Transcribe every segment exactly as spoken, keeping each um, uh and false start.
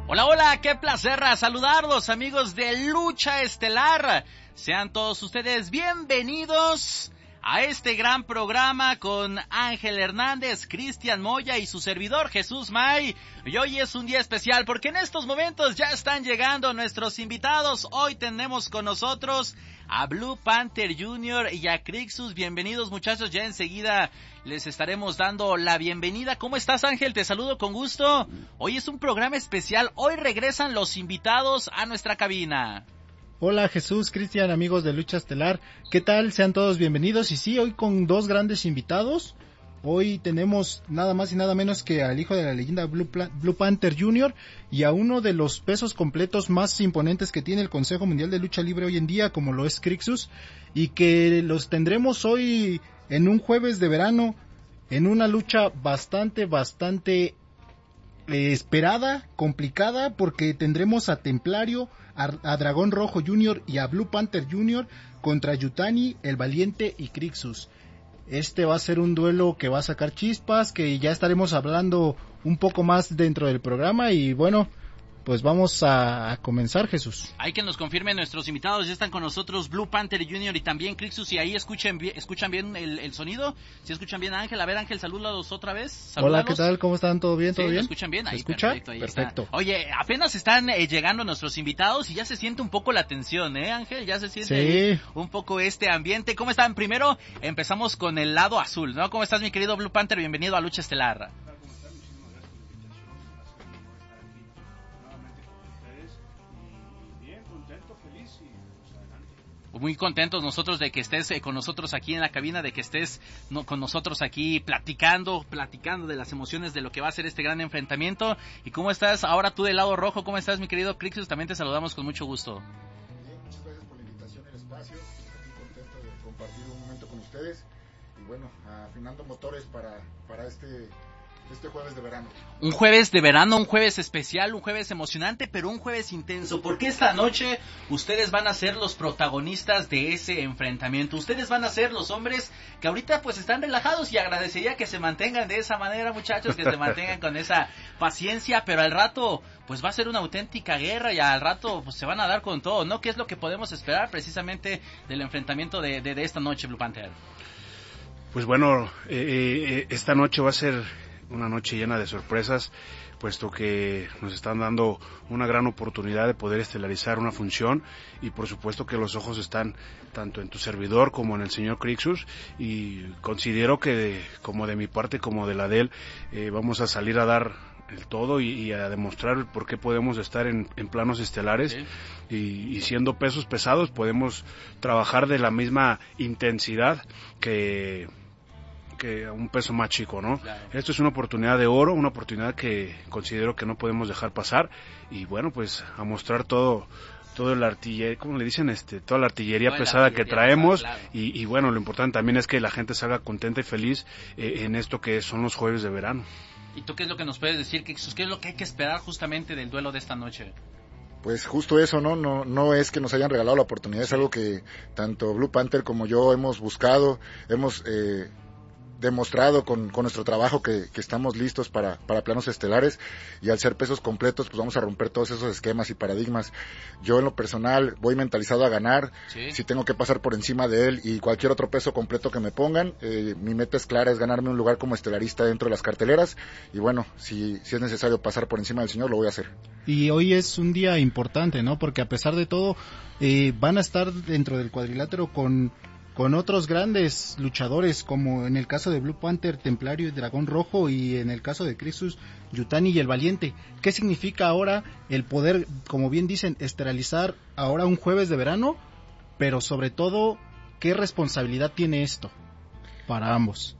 Hola, hola, qué placer saludarlos, amigos de Lucha Estelar. Sean todos ustedes bienvenidos a este gran programa con Ángel Hernández, Cristian Moya y su servidor Jesús May. Y hoy es un día especial porque en estos momentos ya están llegando nuestros invitados. Hoy tenemos con nosotros a Blue Panther junior y a Crixus. Bienvenidos, muchachos, ya enseguida les estaremos dando la bienvenida. ¿Cómo estás, Ángel? Te saludo con gusto. Hoy es un programa especial. Hoy regresan los invitados a nuestra cabina. Hola Jesús, Cristian, amigos de Lucha Estelar, ¿qué tal? Sean todos bienvenidos. Y sí, hoy con dos grandes invitados. Hoy tenemos nada más y nada menos que al hijo de la leyenda Blue, Pla- Blue Panther junior y a uno de los pesos completos más imponentes que tiene el Consejo Mundial de Lucha Libre hoy en día, como lo es Crixus, y que los tendremos hoy en un jueves de verano, en una lucha bastante, bastante eh, esperada, complicada, porque tendremos a Templario, a, a Dragón Rojo junior y a Blue Panther junior contra Yutani, El Valiente y Crixus. Este va a ser un duelo que va a sacar chispas, que ya estaremos hablando un poco más dentro del programa y bueno, pues vamos a, a comenzar, Jesús. Hay que nos confirmen nuestros invitados, ya están con nosotros Blue Panther junior y también Crixus, y ahí escuchen bien, escuchan bien el, el sonido, si escuchan bien a Ángel. A ver, Ángel, salúdalos otra vez. Salúdalos. Hola, ¿qué tal? ¿Cómo están? ¿Todo bien? ¿Todo sí, bien? ¿Me escuchan bien? Ahí, ¿escucha? Perfecto, ahí Perfecto. Está. Oye, apenas están eh, llegando nuestros invitados y ya se siente un poco la tensión, ¿eh, Ángel? Ya se siente sí. un poco este ambiente. ¿Cómo están? Primero empezamos con el lado azul, ¿no? ¿Cómo estás, mi querido Blue Panther? Bienvenido a Lucha Estelar. Muy contentos nosotros de que estés eh, con nosotros aquí en la cabina, de que estés no, con nosotros aquí platicando, platicando de las emociones de lo que va a ser este gran enfrentamiento. ¿Y cómo estás ahora tú del lado rojo? ¿Cómo estás, mi querido Crixus? También te saludamos con mucho gusto. Bien, muchas gracias por la invitación y el espacio. Aquí contento de compartir un momento con ustedes. Y bueno, afinando motores para, para este... este jueves de verano. Un jueves de verano, un jueves especial, un jueves emocionante, pero un jueves intenso, porque esta noche ustedes van a ser los protagonistas de ese enfrentamiento. Ustedes van a ser los hombres que ahorita pues están relajados, y agradecería que se mantengan de esa manera, muchachos, que se mantengan con esa paciencia, pero al rato pues va a ser una auténtica guerra y al rato pues se van a dar con todo, ¿no? ¿Qué es lo que podemos esperar precisamente del enfrentamiento de, de, de esta noche, Blue Panther? Pues bueno, eh, eh, esta noche va a ser una noche llena de sorpresas, puesto que nos están dando una gran oportunidad de poder estelarizar una función, y por supuesto que los ojos están tanto en tu servidor como en el señor Crixus, y considero que de, como de mi parte como de la de él, eh, vamos a salir a dar el todo y, y a demostrar por qué podemos estar en, en planos estelares, sí. y, y siendo pesos pesados podemos trabajar de la misma intensidad que que un peso más chico, ¿no? Claro. Esto es una oportunidad de oro, una oportunidad que considero que no podemos dejar pasar, y bueno, pues a mostrar todo todo el artillería, ¿cómo le dicen? este Toda la artillería toda pesada la artillería que traemos, pesada, claro. y, y bueno, lo importante también es que la gente salga contenta y feliz eh, en esto que son los jueves de verano. ¿Y tú qué es lo que nos puedes decir? ¿Qué, qué es lo que hay que esperar justamente del duelo de esta noche? Pues justo eso, ¿no? No, no es que nos hayan regalado la oportunidad, es algo que tanto Blue Panther como yo hemos buscado, hemos... Eh, demostrado con, con nuestro trabajo que, que estamos listos para, para planos estelares, y al ser pesos completos pues vamos a romper todos esos esquemas y paradigmas. Yo en lo personal voy mentalizado a ganar, ¿sí? Si tengo que pasar por encima de él y cualquier otro peso completo que me pongan, eh, mi meta es clara, es ganarme un lugar como estelarista dentro de las carteleras, y bueno, si, si es necesario pasar por encima del señor, lo voy a hacer. Y hoy es un día importante, ¿no? Porque a pesar de todo eh, van a estar dentro del cuadrilátero con con otros grandes luchadores, como en el caso de Blue Panther, Templario y Dragón Rojo, y en el caso de Crixus, Yutani y El Valiente. ¿Qué significa ahora el poder, como bien dicen, esterilizar ahora un jueves de verano? Pero sobre todo, ¿qué responsabilidad tiene esto para ambos?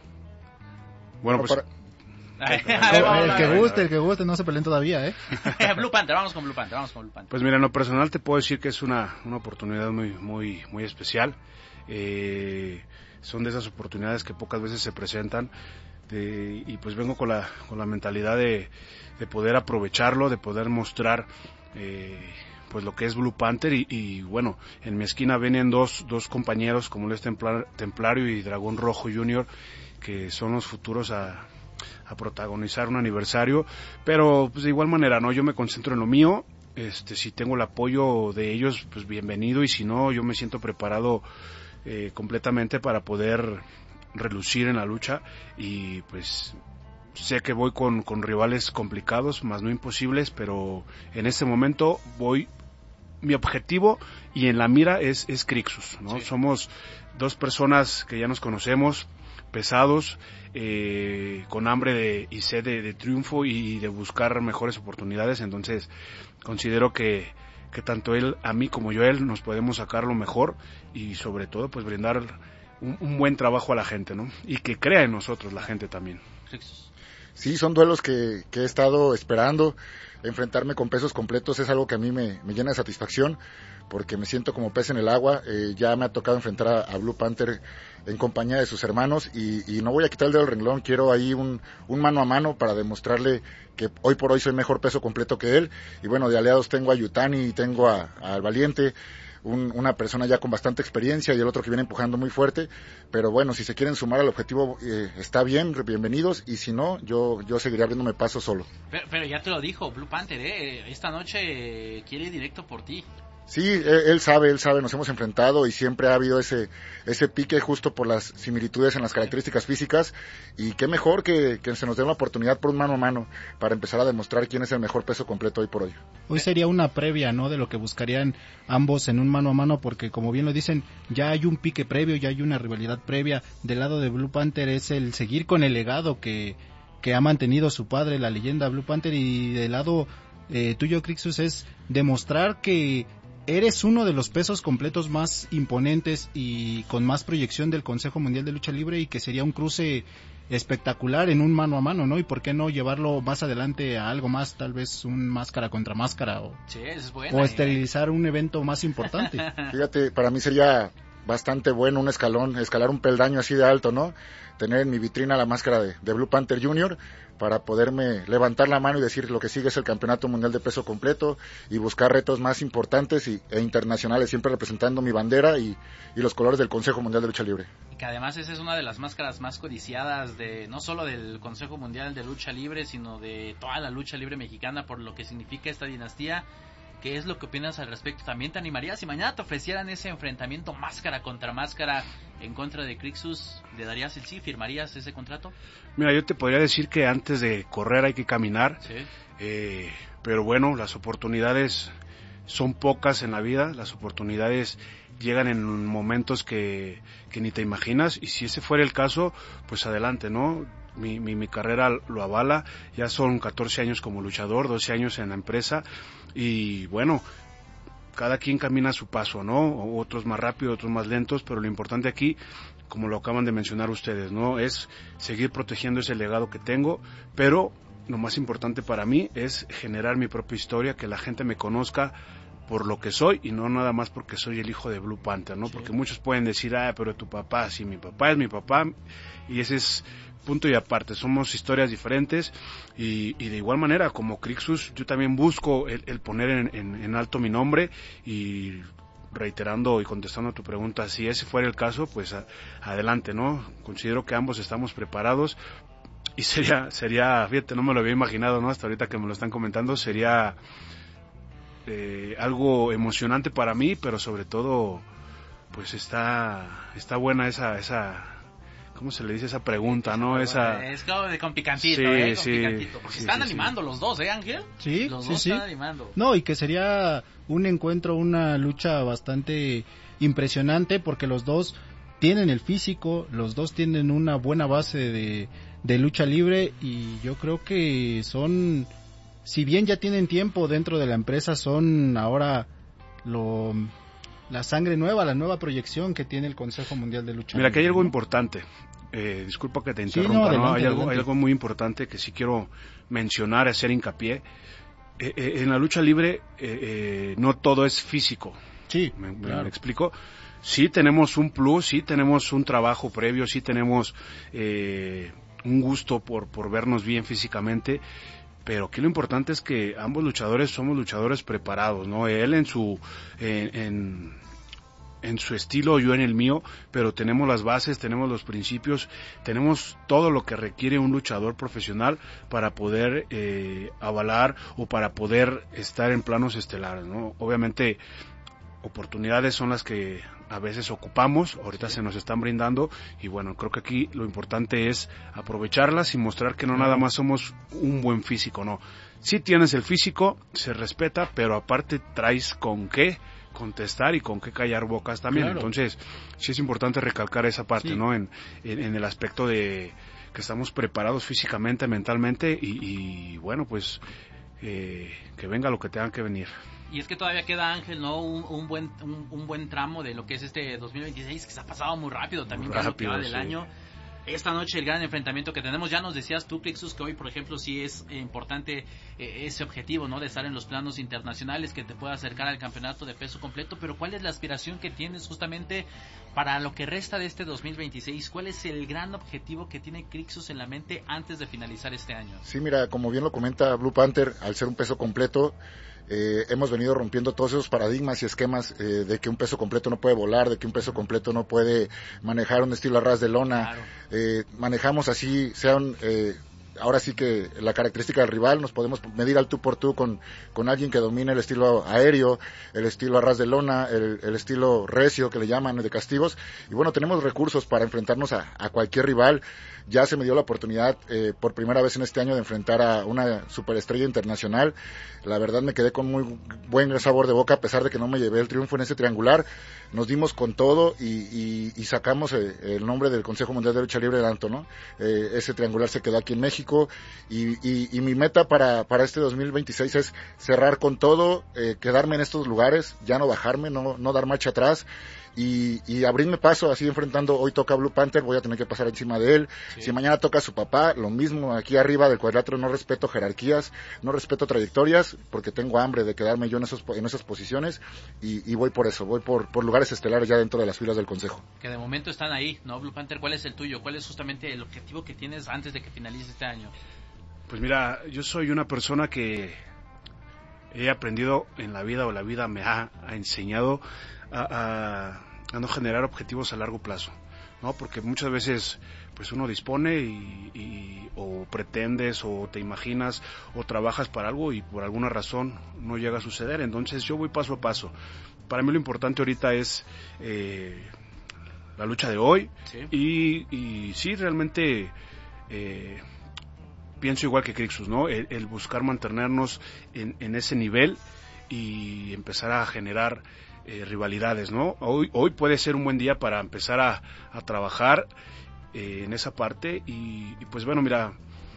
Bueno, pues... Para... el que guste, el que guste, no se peleen todavía, ¿eh? Blue Panther, vamos con Blue Panther, vamos con Blue Panther. Pues mira, en lo personal te puedo decir que es una, una oportunidad muy, muy, muy especial. Eh, son de esas oportunidades que pocas veces se presentan, de, y pues vengo con la, con la mentalidad de, de poder aprovecharlo, de poder mostrar eh, pues lo que es Blue Panther, y, y bueno, en mi esquina vienen dos, dos compañeros como lo es Templar, Templario y Dragón Rojo junior, que son los futuros a a protagonizar un aniversario, pero pues de igual manera, ¿no? Yo me concentro en lo mío. Este, si tengo el apoyo de ellos, pues bienvenido, y si no, yo me siento preparado eh, completamente para poder relucir en la lucha, y pues sé que voy con, con rivales complicados, más no imposibles, pero en este momento voy, mi objetivo y en la mira es, es Crixus, ¿no? Sí. Somos dos personas que ya nos conocemos, pesados, eh, con hambre de, y sed de, de triunfo y de buscar mejores oportunidades. Entonces considero que, que tanto él a mí como yo a él nos podemos sacar lo mejor, y sobre todo pues brindar un, un buen trabajo a la gente, ¿no? Y que crea en nosotros la gente también. Sí, son duelos que, que he estado esperando. Enfrentarme con pesos completos es algo que a mí me, me llena de satisfacción, porque me siento como pez en el agua. Eh, ya me ha tocado enfrentar a, a Blue Panther en compañía de sus hermanos, y, y no voy a quitar el dedo del renglón. Quiero ahí un, un mano a mano para demostrarle que hoy por hoy soy mejor peso completo que él. Y bueno, de aliados tengo a Yutani y tengo a, a Al Valiente, un, una persona ya con bastante experiencia, y el otro que viene empujando muy fuerte. Pero bueno, si se quieren sumar al objetivo, eh, está bien, bienvenidos, y si no, yo yo seguiré abriéndome paso solo. Pero, pero ya te lo dijo Blue Panther, ¿eh? Esta noche quiere ir directo por ti. Sí, él, él sabe, él sabe, nos hemos enfrentado y siempre ha habido ese ese pique justo por las similitudes en las características físicas, y qué mejor que, que se nos dé una oportunidad por un mano a mano para empezar a demostrar quién es el mejor peso completo hoy por hoy. Hoy sería una previa, ¿no?, de lo que buscarían ambos en un mano a mano, porque como bien lo dicen, ya hay un pique previo, ya hay una rivalidad previa. Del lado de Blue Panther es el seguir con el legado que, que ha mantenido su padre, la leyenda Blue Panther, y del lado eh, tuyo, Crixus, es demostrar que eres uno de los pesos completos más imponentes y con más proyección del Consejo Mundial de Lucha Libre, y que sería un cruce espectacular en un mano a mano, ¿no? Y por qué no llevarlo más adelante a algo más, tal vez un máscara contra máscara, o, sí, es buena, o esterilizar eh. un evento más importante. Fíjate, para mí sería bastante bueno un escalón, escalar un peldaño así de alto, ¿no? Tener en mi vitrina la máscara de, de Blue Panther junior para poderme levantar la mano y decir lo que sigue es el Campeonato Mundial de Peso Completo, y buscar retos más importantes y, e internacionales, siempre representando mi bandera y, y los colores del Consejo Mundial de Lucha Libre. Y que además esa es una de las máscaras más codiciadas, de no solo del Consejo Mundial de Lucha Libre, sino de toda la lucha libre mexicana, por lo que significa esta dinastía. ¿Qué es lo que opinas al respecto? ¿También te animarías si mañana te ofrecieran ese enfrentamiento máscara contra máscara en contra de Crixus? ¿Le darías el sí? ¿Firmarías ese contrato? Mira, yo te podría decir que antes de correr hay que caminar, ¿sí? eh, pero bueno, las oportunidades son pocas en la vida, las oportunidades llegan en momentos que, que ni te imaginas, y si ese fuera el caso, pues adelante, ¿no? Mi, mi, mi carrera lo avala, ya son catorce años como luchador, doce años en la empresa, y bueno, cada quien camina a su paso, ¿no? Otros más rápido, otros más lentos, pero lo importante aquí, como lo acaban de mencionar ustedes, ¿no?, es seguir protegiendo ese legado que tengo, pero lo más importante para mí es generar mi propia historia, que la gente me conozca por lo que soy y no nada más porque soy el hijo de Blue Panther, ¿no? Sí. Porque muchos pueden decir, ah, pero tu papá, sí, mi papá es mi papá, y ese es punto y aparte, somos historias diferentes, y, y de igual manera, como Crixus, yo también busco el, el poner en, en, en alto mi nombre, y reiterando y contestando a tu pregunta, si ese fuera el caso, pues a, adelante, ¿no? Considero que ambos estamos preparados, y sería, sería, fíjate, no me lo había imaginado, ¿no? Hasta ahorita que me lo están comentando, sería eh, algo emocionante para mí, pero sobre todo, pues está, está buena esa, esa, ¿cómo se le dice esa pregunta, no? Esa... Es como de con picantito, sí, ¿eh? Con sí, picantito. Porque sí, están sí, animando sí. los dos, ¿eh, Ángel? Sí, los sí, dos sí. están animando. No, y que sería un encuentro, una lucha bastante impresionante, porque los dos tienen el físico, los dos tienen una buena base de, de lucha libre, y yo creo que son, si bien ya tienen tiempo dentro de la empresa, son ahora lo... la sangre nueva, la nueva proyección que tiene el Consejo Mundial de Lucha Mira, Libre, que hay algo ¿no? importante. Eh, disculpa que te Sí, interrumpa, no, ¿no? adelante, Hay algo, adelante. hay algo muy importante que sí quiero mencionar, hacer hincapié. Eh, eh, en la lucha libre eh, eh, no todo es físico. Sí, ¿Me, me, claro. me explico? Sí tenemos un plus, sí tenemos un trabajo previo, sí tenemos eh, un gusto por, por vernos bien físicamente, pero aquí lo importante es que ambos luchadores somos luchadores preparados, ¿no? Él en su... en, en en su estilo, yo en el mío, pero tenemos las bases, tenemos los principios, tenemos todo lo que requiere un luchador profesional para poder eh, avalar o para poder estar en planos estelares, ¿no? Obviamente, oportunidades son las que a veces ocupamos, ahorita se nos están brindando, y bueno, creo que aquí lo importante es aprovecharlas y mostrar que no nada más somos un buen físico, no. Sí tienes el físico, se respeta, pero aparte traes con qué contestar y con qué callar bocas también. Claro. Entonces, sí es importante recalcar esa parte, sí. ¿no? En, en, en el aspecto de que estamos preparados físicamente, mentalmente, y, y bueno, pues eh, que venga lo que tenga que venir. Y es que todavía queda, Ángel, ¿no? Un, un buen un, un buen tramo de lo que es este dos mil veintiséis, que se ha pasado muy rápido también, muy rápido, que va del sí. año. Esta noche el gran enfrentamiento que tenemos, ya nos decías tú, Crixus, que hoy, por ejemplo, sí es eh, importante eh, ese objetivo, ¿no? De estar en los planos internacionales, que te pueda acercar al campeonato de peso completo, pero ¿cuál es la aspiración que tienes justamente para lo que resta de este dos mil veintiséis? ¿Cuál es el gran objetivo que tiene Crixus en la mente antes de finalizar este año? Sí, mira, como bien lo comenta Blue Panther, al ser un peso completo, Eh, hemos venido rompiendo todos esos paradigmas y esquemas eh, de que un peso completo no puede volar, de que un peso completo no puede manejar un estilo a ras de lona. Claro. Eh, manejamos así, sean eh, ahora sí que la característica del rival, nos podemos medir al tú por tú con, con alguien que domine el estilo aéreo, el estilo a ras de lona, el, el estilo recio que le llaman de castigos, y bueno, tenemos recursos para enfrentarnos a, a cualquier rival. Ya se me dio la oportunidad eh, por primera vez en este año de enfrentar a una superestrella internacional. La verdad me quedé con muy buen sabor de boca, a pesar de que no me llevé el triunfo en ese triangular. Nos dimos con todo y, y, y sacamos eh, el nombre del Consejo Mundial de Lucha Libre de Alto, ¿no? Eh, ese triangular se quedó aquí en México y, y, y mi meta para, para este dos mil veintiséis es cerrar con todo, eh, quedarme en estos lugares, ya no bajarme, no, no dar marcha atrás. Y, y abrirme paso, así enfrentando, hoy toca Blue Panther, voy a tener que pasar encima de él, sí. Si mañana toca su papá, lo mismo, aquí arriba del cuadrilátero no respeto jerarquías, no respeto trayectorias, porque tengo hambre de quedarme yo en, esos, en esas posiciones, y, y voy por eso, voy por, por lugares estelares ya dentro de las filas del Consejo. Que de momento están ahí, ¿no, Blue Panther? ¿Cuál es el tuyo? ¿Cuál es justamente el objetivo que tienes antes de que finalice este año? Pues mira, yo soy una persona que he aprendido en la vida, o la vida me ha, ha enseñado a, a, a no generar objetivos a largo plazo, ¿no? Porque muchas veces pues uno dispone y, y o pretendes o te imaginas o trabajas para algo y por alguna razón no llega a suceder. Entonces yo voy paso a paso. Para mí lo importante ahorita es eh, la lucha de hoy, sí. y, y sí, realmente eh, pienso igual que Crixus, ¿no? El, el buscar mantenernos en, en ese nivel y empezar a generar eh, rivalidades, ¿no? Hoy, hoy puede ser un buen día para empezar a, a trabajar eh, en esa parte y, y pues bueno, mira,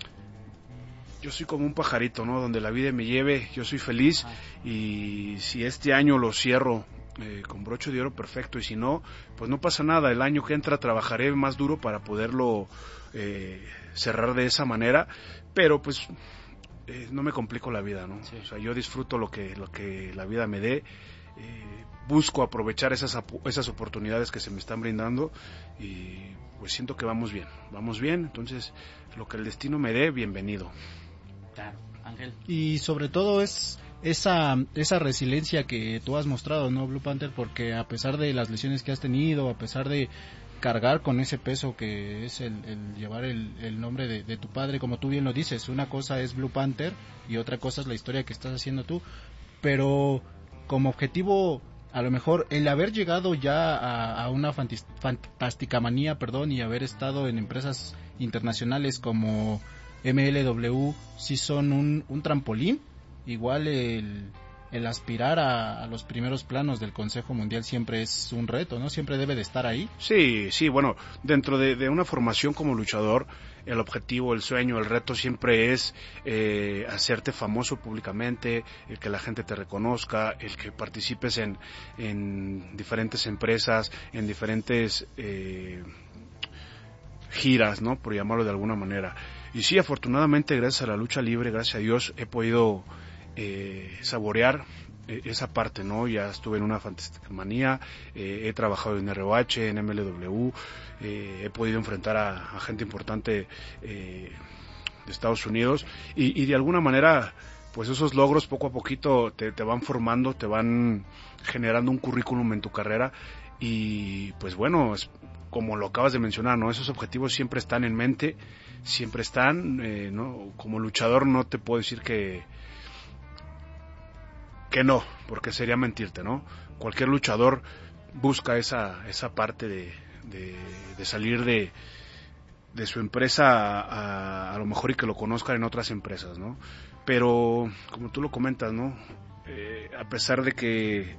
yo soy como un pajarito, ¿no? Donde la vida me lleve, yo soy feliz, y si este año lo cierro eh, con broche de oro, perfecto, y si no, pues no pasa nada. El año que entra trabajaré más duro para poderlo eh, cerrar de esa manera, pero pues eh, no me complico la vida, ¿no? Sí. O sea, yo disfruto lo que lo que la vida me dé, eh, busco aprovechar esas esas oportunidades que se me están brindando y pues siento que vamos bien, vamos bien, entonces lo que el destino me dé, bienvenido. Claro, Ángel. Y sobre todo es esa esa resiliencia que tú has mostrado, ¿no, Blue Panther? Porque a pesar de las lesiones que has tenido, a pesar de cargar con ese peso que es el, el llevar el, el nombre de, de tu padre, como tú bien lo dices, una cosa es Blue Panther y otra cosa es la historia que estás haciendo tú, pero como objetivo, a lo mejor el haber llegado ya a, a una fantástica manía, perdón, y haber estado en empresas internacionales como M L W, sí son un, un trampolín. Igual el, el aspirar a, a los primeros planos del Consejo Mundial siempre es un reto, ¿no? Siempre debe de estar ahí. Sí, sí, bueno, dentro de, de una formación como luchador, el objetivo, el sueño, el reto siempre es eh, hacerte famoso públicamente, el que la gente te reconozca, el que participes en, en diferentes empresas, en diferentes eh, giras, ¿no? Por llamarlo de alguna manera. Y sí, afortunadamente, gracias a la lucha libre, gracias a Dios, he podido eh, saborear eh, esa parte, ¿no? Ya estuve en una fantástica manía, eh, he trabajado en R O H, en M L W, eh, he podido enfrentar a, a gente importante eh, de Estados Unidos y, y de alguna manera, pues esos logros poco a poquito te, te van formando, te van generando un currículum en tu carrera y pues bueno, es, como lo acabas de mencionar, ¿no? Esos objetivos siempre están en mente, siempre están, eh, ¿no? Como luchador no te puedo decir que que no, porque sería mentirte, ¿no? Cualquier luchador busca esa esa parte de, de, de salir de, de su empresa a, a, a lo mejor y que lo conozcan en otras empresas, ¿no? Pero, como tú lo comentas, ¿no? Eh, a pesar de que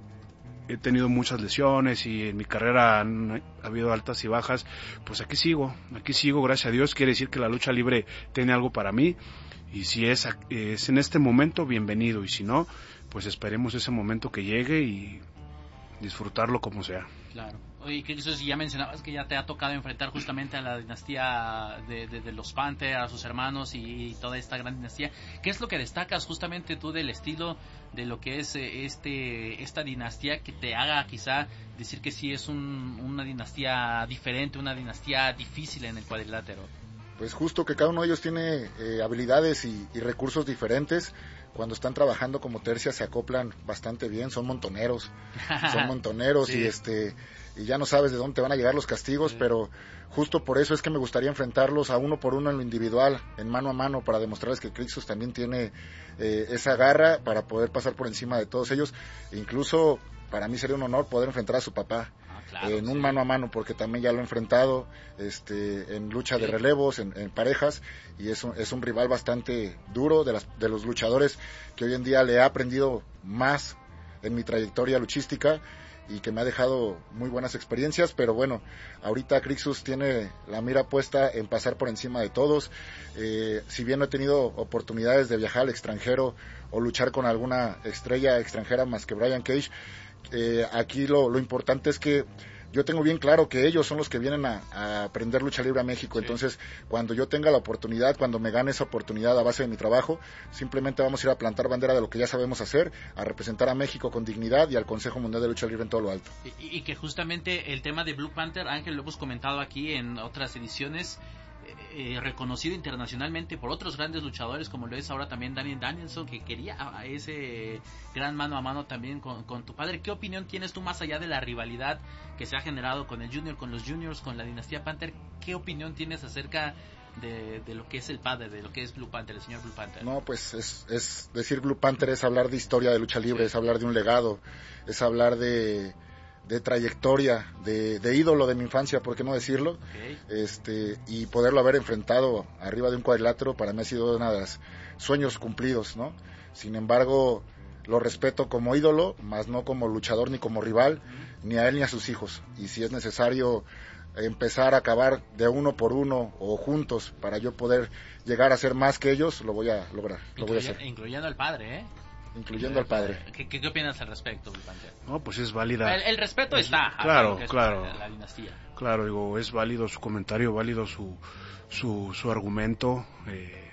he tenido muchas lesiones y en mi carrera han ha habido altas y bajas, pues aquí sigo, aquí sigo, gracias a Dios. Quiere decir que la lucha libre tiene algo para mí, y si es, es en este momento, bienvenido, y si no, pues esperemos ese momento que llegue y disfrutarlo como sea. Claro. Oye, Cristo, si ya mencionabas que ya te ha tocado enfrentar justamente a la dinastía de, de, de los Panther, a sus hermanos y, y toda esta gran dinastía, ¿qué es lo que destacas justamente tú del estilo de lo que es este esta dinastía que te haga quizá decir que sí es un, una dinastía diferente, una dinastía difícil en el cuadrilátero? Pues justo que cada uno de ellos tiene eh, habilidades y, y recursos diferentes. Cuando están trabajando como tercia se acoplan bastante bien, son montoneros, son montoneros sí. y este y ya no sabes de dónde te van a llegar los castigos, sí. pero justo por eso es que me gustaría enfrentarlos a uno por uno en lo individual, en mano a mano, para demostrarles que Crixus también tiene eh, esa garra para poder pasar por encima de todos ellos. Incluso para mí sería un honor poder enfrentar a su papá. Claro, en un sí. mano a mano, porque también ya lo he enfrentado este, en lucha sí. de relevos, en, en parejas, y es un, es un rival bastante duro, de, las, de los luchadores que hoy en día le he aprendido más en mi trayectoria luchística y que me ha dejado muy buenas experiencias. Pero bueno, ahorita Crixus tiene la mira puesta en pasar por encima de todos. Eh, si bien no he tenido oportunidades de viajar al extranjero o luchar con alguna estrella extranjera más que Brian Cage, Eh, aquí lo, lo importante es que yo tengo bien claro que ellos son los que vienen a, a aprender lucha libre a México. Sí. Entonces, cuando yo tenga la oportunidad, cuando me gane esa oportunidad a base de mi trabajo, simplemente vamos a ir a plantar bandera de lo que ya sabemos hacer, a representar a México con dignidad y al Consejo Mundial de Lucha Libre en todo lo alto. Y, y que justamente el tema de Blue Panther, Ángel, lo hemos comentado aquí en otras ediciones, Eh, reconocido internacionalmente por otros grandes luchadores, como lo es ahora también Daniel Danielson, que quería a, a ese gran mano a mano también con, con tu padre. ¿Qué opinión tienes tú, más allá de la rivalidad que se ha generado con el Junior, con los Juniors, con la dinastía Panther? ¿Qué opinión tienes acerca de, de lo que es el padre, de lo que es Blue Panther, el señor Blue Panther? No, pues es, es decir Blue Panther es hablar de historia de lucha libre, sí. es hablar de un legado, es hablar de de trayectoria, de, de ídolo de mi infancia, ¿por qué no decirlo? Okay. Este, y poderlo haber enfrentado arriba de un cuadrilátero para mí ha sido uno de los sueños cumplidos, ¿no? Sin embargo, lo respeto como ídolo, más no como luchador ni como rival, uh-huh. ni a él ni a sus hijos. Y si es necesario empezar a acabar de uno por uno o juntos para yo poder llegar a ser más que ellos, lo voy a lograr, lo voy a hacer. Incluyendo al padre, ¿eh? Incluyendo al padre. ¿Qué, qué, qué opinas al respecto, Blue Panther? No, pues es válida. El, el respeto es, está. Claro, es claro. La, la dinastía. Claro, digo, es válido su comentario, válido su su, su argumento. Eh,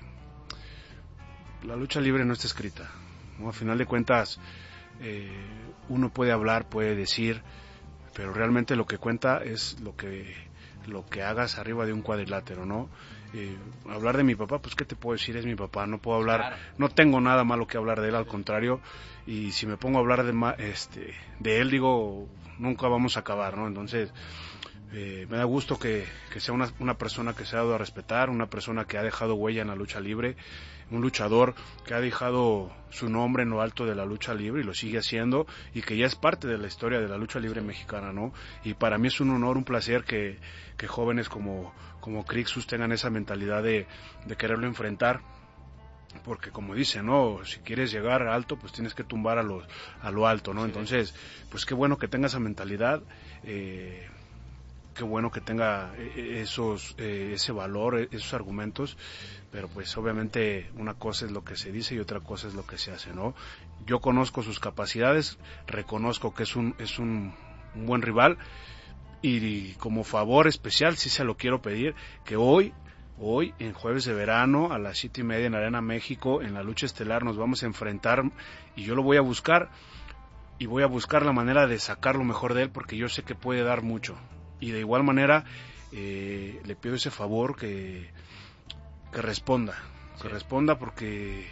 la lucha libre no está escrita, ¿no? A final de cuentas, eh, uno puede hablar, puede decir, pero realmente lo que cuenta es lo que lo que hagas arriba de un cuadrilátero, ¿no? Eh, hablar de mi papá, pues qué te puedo decir, es mi papá, no puedo hablar, claro. no tengo nada malo que hablar de él, al contrario, y si me pongo a hablar de este de él, digo, nunca vamos a acabar, ¿no? Entonces, eh, me da gusto que, que sea una, una persona que se ha dado a respetar, una persona que ha dejado huella en la lucha libre, un luchador que ha dejado su nombre en lo alto de la lucha libre y lo sigue haciendo, y que ya es parte de la historia de la lucha libre mexicana, ¿no? Y para mí es un honor, un placer que, que jóvenes como, como Crixus tengan esa mentalidad de, de quererlo enfrentar, porque como dice, ¿no? Si quieres llegar alto, pues tienes que tumbar a, los, a lo alto, ¿no? Sí. Entonces, pues qué bueno que tenga esa mentalidad, eh, qué bueno que tenga esos eh, ese valor, esos argumentos, pero pues obviamente una cosa es lo que se dice y otra cosa es lo que se hace, ¿no? Yo conozco sus capacidades, reconozco que es un es un, un buen rival, y, y como favor especial sí se lo quiero pedir, que hoy hoy en Jueves de Verano a las siete y media en Arena México, en la lucha estelar, nos vamos a enfrentar, y yo lo voy a buscar y voy a buscar la manera de sacar lo mejor de él, porque yo sé que puede dar mucho. Y de igual manera, eh, le pido ese favor que, que responda, que sí. responda, porque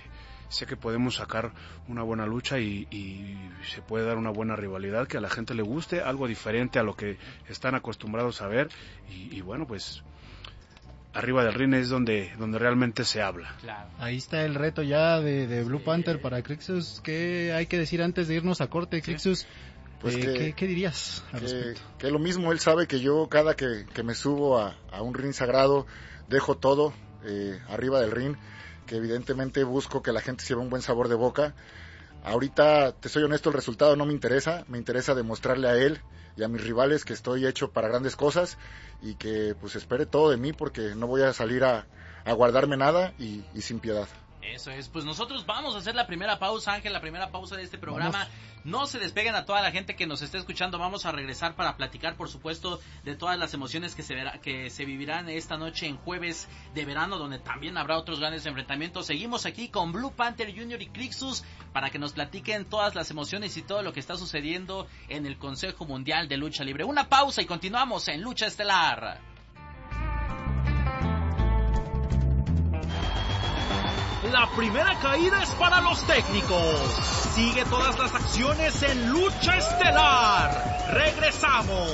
sé que podemos sacar una buena lucha y, y se puede dar una buena rivalidad que a la gente le guste, algo diferente a lo que están acostumbrados a ver y, y bueno, pues arriba del ring es donde donde realmente se habla. Claro. Ahí está el reto ya de, de Blue Panther para Crixus. ¿Qué hay que decir antes de irnos a corte, Crixus? Pues eh, que, ¿qué, ¿Qué dirías al que, respecto? Que lo mismo, él sabe que yo cada que, que me subo a, a un ring sagrado dejo todo eh, arriba del ring, que evidentemente busco que la gente se lleve un buen sabor de boca. Ahorita, te soy honesto, el resultado no me interesa, me interesa demostrarle a él y a mis rivales que estoy hecho para grandes cosas y que pues espere todo de mí porque no voy a salir a, a guardarme nada y, y sin piedad. Eso es, pues nosotros vamos a hacer la primera pausa, Ángel, la primera pausa de este programa. Vamos. No se despeguen a toda la gente que nos esté escuchando, vamos a regresar para platicar, por supuesto, de todas las emociones que se verá, que se vivirán esta noche en jueves de verano, donde también habrá otros grandes enfrentamientos. Seguimos aquí con Blue Panther Junior y Crixus para que nos platiquen todas las emociones y todo lo que está sucediendo en el Consejo Mundial de Lucha Libre. Una pausa y continuamos en Lucha Estelar. La primera caída es para los técnicos. Sigue todas las acciones en Lucha Estelar. Regresamos.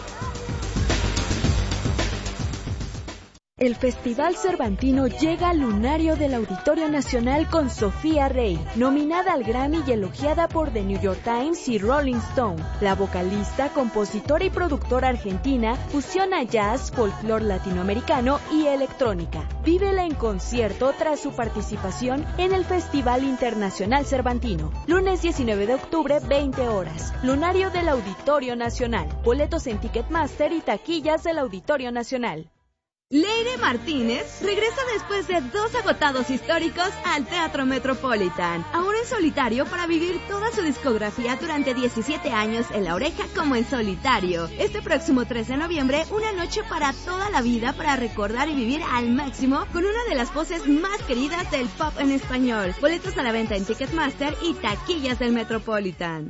El Festival Cervantino llega al lunario del Auditorio Nacional con Sofía Rey, nominada al Grammy y elogiada por The New York Times y Rolling Stone. La vocalista, compositora y productora argentina fusiona jazz, folclore latinoamericano y electrónica. Vívela en concierto tras su participación en el Festival Internacional Cervantino. Lunes diecinueve de octubre, veinte horas. Lunario del Auditorio Nacional. Boletos en Ticketmaster y taquillas del Auditorio Nacional. Leire Martínez regresa después de dos agotados históricos al Teatro Metropolitan, ahora en solitario para vivir toda su discografía durante diecisiete años en La Oreja como en solitario. Este próximo tres de noviembre, una noche para toda la vida para recordar y vivir al máximo con una de las voces más queridas del pop en español. Boletos a la venta en Ticketmaster y taquillas del Metropolitan.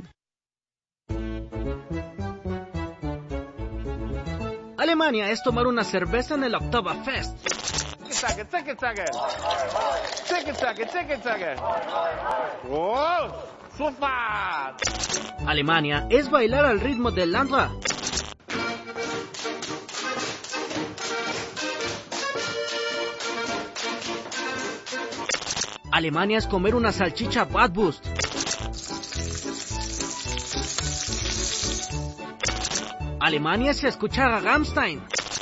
Alemania es tomar una cerveza en el Oktoberfest. Alemania es bailar al ritmo del Landra. Alemania es comer una salchicha Bratwurst. Alemania es escuchar a Rammstein.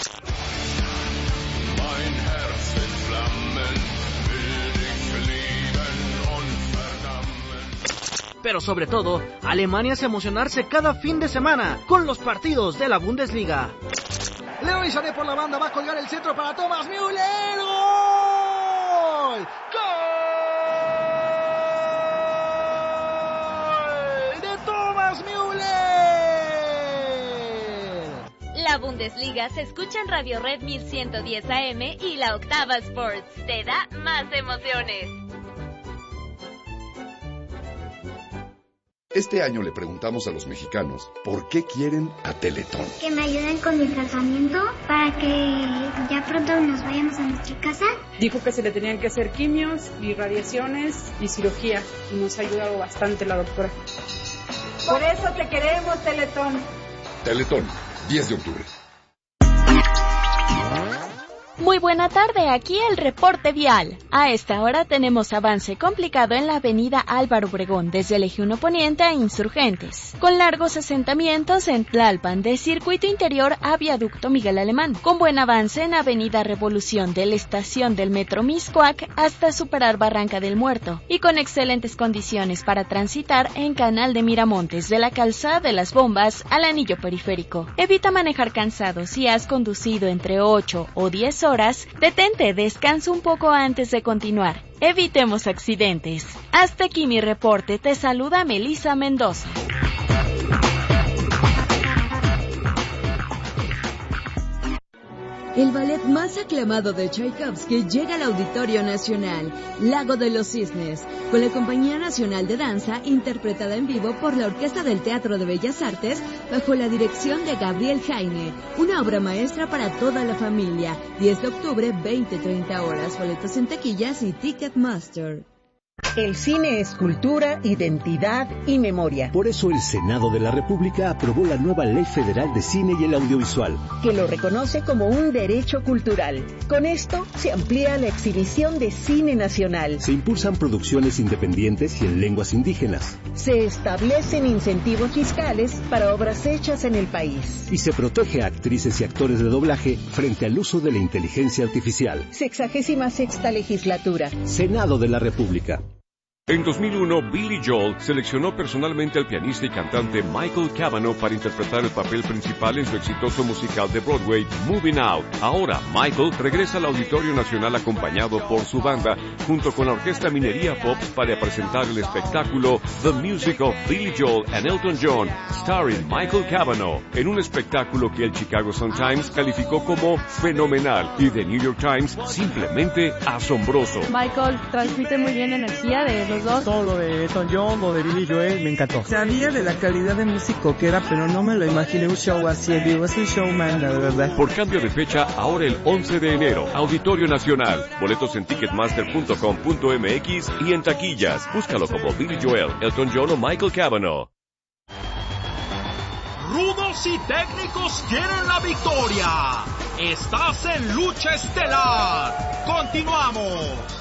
Pero sobre todo, Alemania es emocionarse cada fin de semana con los partidos de la Bundesliga. Leroy Sané por la banda va a colgar el centro para Thomas Müller. ¡Gol! ¡Gol! ¡De Thomas Müller! La Bundesliga se escucha en Radio Red mil ciento diez A M y la Octava Sports. Te da más emociones. Este año le preguntamos a los mexicanos por qué quieren a Teletón. Que me ayuden con mi tratamiento para que ya pronto nos vayamos a nuestra casa. Dijo que se le tenían que hacer quimios y radiaciones y cirugía y nos ha ayudado bastante la doctora. Por eso te queremos, Teletón. Teletón, diez de octubre. Muy buena tarde, aquí el reporte vial. A esta hora tenemos avance complicado en la avenida Álvaro Obregón, desde el eje uno Poniente a Insurgentes, con largos asentamientos en Tlalpan, de Circuito Interior a Viaducto Miguel Alemán, con buen avance en avenida Revolución, de la estación del Metro Mixcoac hasta superar Barranca del Muerto, y con excelentes condiciones para transitar en Canal de Miramontes, de la Calzada de las Bombas al Anillo Periférico. Evita manejar cansado si has conducido entre ocho o diez horas, detente, descansa un poco antes de continuar. Evitemos accidentes. Hasta aquí mi reporte, te saluda Melissa Mendoza. El ballet más aclamado de Tchaikovsky llega al Auditorio Nacional, Lago de los Cisnes, con la Compañía Nacional de Danza, interpretada en vivo por la Orquesta del Teatro de Bellas Artes, bajo la dirección de Gabriel Jaime. Una obra maestra para toda la familia. diez de octubre, veinte a treinta horas. Boletos en taquillas y Ticketmaster. El cine es cultura, identidad y memoria. Por eso el Senado de la República aprobó la nueva Ley Federal de Cine y el Audiovisual, que lo reconoce como un derecho cultural. Con esto se amplía la exhibición de cine nacional. Se impulsan producciones independientes y en lenguas indígenas. Se establecen incentivos fiscales para obras hechas en el país. Y se protege a actrices y actores de doblaje frente al uso de la inteligencia artificial. Sexagésima sexta legislatura. Senado de la República. En dos mil uno, Billy Joel seleccionó personalmente al pianista y cantante Michael Cavanaugh para interpretar el papel principal en su exitoso musical de Broadway, Moving Out. Ahora, Michael regresa al Auditorio Nacional acompañado por su banda, junto con la Orquesta Minería Pops para presentar el espectáculo The Music of Billy Joel and Elton John, starring Michael Cavanaugh, en un espectáculo que el Chicago Sun-Times calificó como fenomenal y The New York Times simplemente asombroso. Michael transmite muy bien energía de los dos. Todo lo de Elton John, lo de Billy Joel, me encantó. Sabía de la calidad de músico que era, pero no me lo imaginé un show así en vivo. Es un showman, la verdad. Por cambio de fecha, ahora el once de enero, Auditorio Nacional. Boletos en ticketmaster punto com punto m x y en taquillas. Búscalo como Billy Joel, Elton John o Michael Cavanaugh. Rudos y técnicos quieren la victoria. Estás en Lucha Estelar. Continuamos.